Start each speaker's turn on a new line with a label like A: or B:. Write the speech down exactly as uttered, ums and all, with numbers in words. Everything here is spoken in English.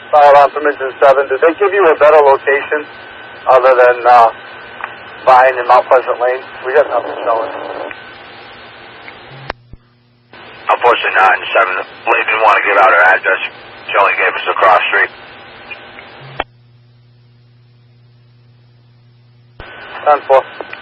A: filed on permission seven. Did they give you a better location other than uh, Vine and Mount Pleasant Lane? We got nothing showing.
B: Unfortunately not. And seven, Lee didn't want to give out her address. She only gave us the cross street.
A: ten four.